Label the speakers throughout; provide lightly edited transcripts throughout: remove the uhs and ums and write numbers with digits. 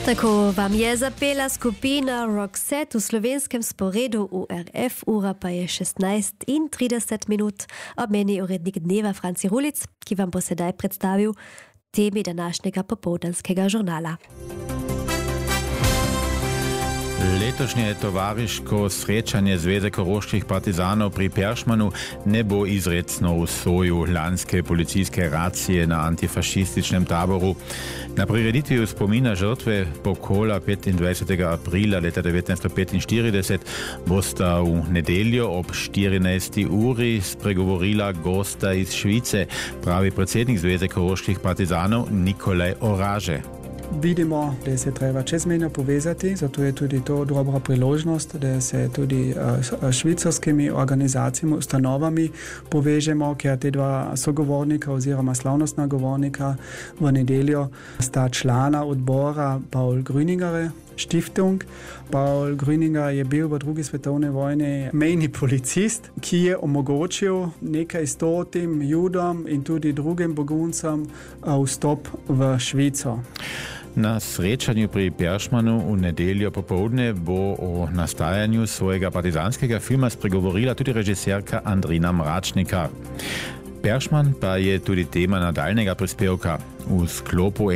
Speaker 1: Tako vam je zapela skupina Roxette v slovenskem sporedu URF, ura pa je 16:30. Ob meni urednik dneva Franci Rulic, ki vam bo sedaj predstavil temi današnjega popoldanskega žurnala.
Speaker 2: Letošnje tovariško srečanje Zveze koroških partizanov pri Peršmanu ne bo izrecno v soju lanske policijske racije na antifašističnem taboru. Na prireditvi v spomina žrtve pokola 25. aprila leta 1945 bosta v nedeljo ob 14. uri spregovorila gosta iz Švice, pravi predsednik Zveze koroških partizanov Nikolaj Oraže.
Speaker 3: Vidimo, da se treba čezmejno povezati, zato je tudi to dobra priložnost, da se tudi s švicarskimi organizacijami, ustanovami povežemo, ker te dva sogovornika oziroma slavnostna govornika v nedeljo sta člana odbora Paul Grüninger Stiftung. Paul Grüninger je bil v drugi svetovni vojni mejni policist, ki je omogočil nekaj stotim Judom in tudi drugim beguncem vstop v Švico.
Speaker 2: Na srečanju pri Peršmanu v nedeljo popoldne bo o nastajanju svojega partizanskega filma spregovorila tudi režiserka Andrina Mračnikar. Peršman pa je tudi tema nadaljnega prispevka. V sklopu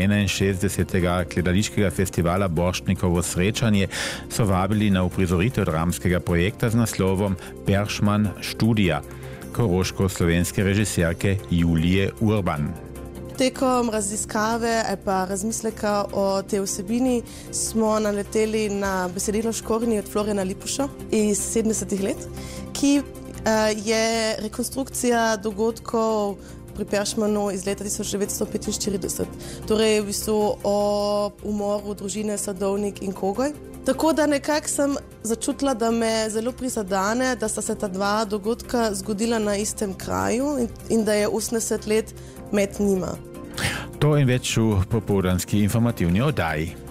Speaker 2: 61. gledališkega festivala Borštnikovo srečanje so vabili na uprizoritev dramskega projekta z naslovom Peršman študija koroško-slovenske režiserke Julije Urban.
Speaker 4: Tekom raziskave pa razmisleka o tej vsebini smo naleteli na besedilo Škornji od Florjana Lipuša iz 70. let, ki je rekonstrukcija dogodkov pri Peršmanu iz leta 1945. Torej v bistvu o umoru družine Sadovnik in Kogoj. Tako da nekako sem začutila, da me zelo prizadene, da sta se ta dva dogodka zgodila na istem kraju in da je 80 let med njima.
Speaker 2: To in več v popoldanski informativni oddaji.